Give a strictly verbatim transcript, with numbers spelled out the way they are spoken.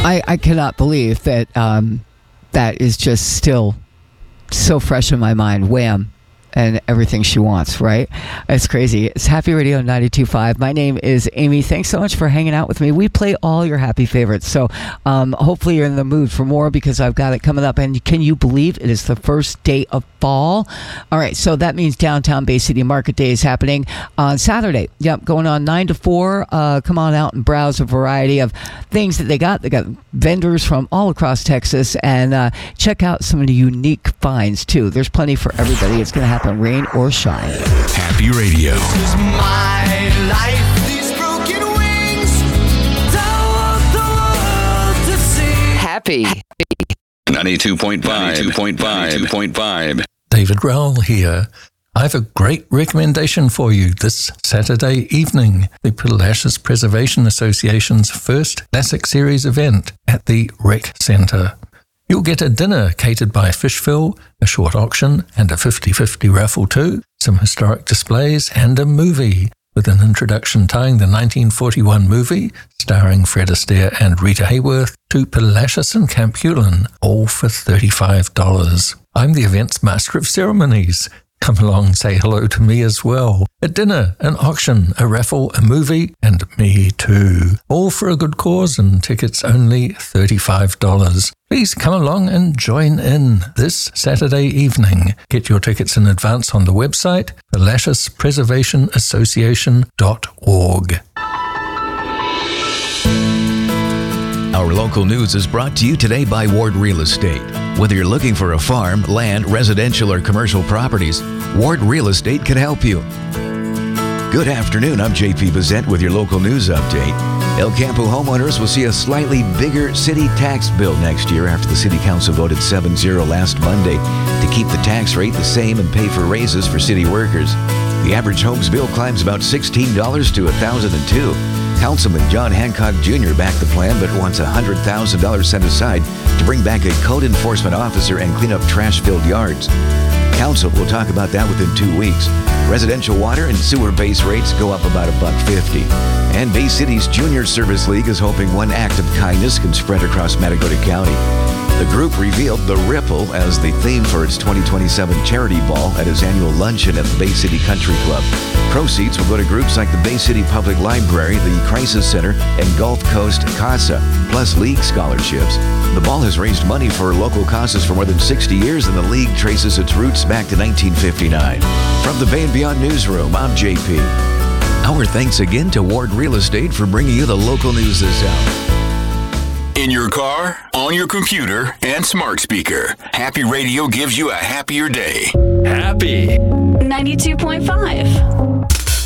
I, I cannot believe that um, that is just still so fresh in my mind. Wham! And everything she wants, right? It's crazy. It's Happy Radio ninety-two point five. My name is Amy. Thanks so much for hanging out with me. We play all your happy favorites. So um, hopefully you're in the mood for more because I've got it coming up. And can you believe it is the first day of fall? All right. So that means Downtown Bay City Market Day is happening on Saturday. Yep. Going on nine to four. Uh, come on out and browse a variety of things that they got. They got vendors from all across Texas and uh, check out some of the unique finds too. There's plenty for everybody. It's going to happen rain or shine. Happy Radio. This is my life. These broken wings. Don't want the world to see. Happy. ninety-two point five. ninety-two point five. ninety-two point five. David Rowell here. I have a great recommendation for you this Saturday evening. The Palacios Preservation Association's first Classic Series event at the Rec Centre. You'll get a dinner catered by Fishville, a short auction and a fifty-fifty raffle too, some historic displays and a movie with an introduction tying the nineteen forty-one movie starring Fred Astaire and Rita Hayworth to Palacios and Camp Hewlin, all for thirty-five dollars. I'm the event's master of ceremonies. Come along and say hello to me as well. A dinner, an auction, a raffle, a movie, and me too. All for a good cause and tickets only thirty-five dollars. Please come along and join in this Saturday evening. Get your tickets in advance on the website, palacios preservation association dot org. Our local news is brought to you today by Ward Real Estate. Whether you're looking for a farm, land, residential, or commercial properties, Ward Real Estate can help you. Good afternoon, I'm J P Bazette with your local news update. El Campo homeowners will see a slightly bigger city tax bill next year after the City Council voted seven zero last Monday to keep the tax rate the same and pay for raises for city workers. The average home's bill climbs about sixteen dollars to one thousand two dollars. Councilman John Hancock Junior backed the plan but wants one hundred thousand dollars set aside to bring back a code enforcement officer and clean up trash-filled yards. Council will talk about that within two weeks. Residential water and sewer base rates go up about a buck fifty. And Bay City's Junior Service League is hoping one act of kindness can spread across Matagorda County. The group revealed the Ripple as the theme for its twenty twenty-seven charity ball at its annual luncheon at the Bay City Country Club. Proceeds will go to groups like the Bay City Public Library, the Crisis Center, and Gulf Coast CASA, plus league scholarships. The ball has raised money for local causes for more than sixty years, and the league traces its roots back to nineteen fifty-nine. From the Bay and Beyond Newsroom, I'm J P. Our thanks again to Ward Real Estate for bringing you the local news this hour. In your car, on your computer, and smart speaker, Happy Radio gives you a happier day. Happy. ninety-two point five.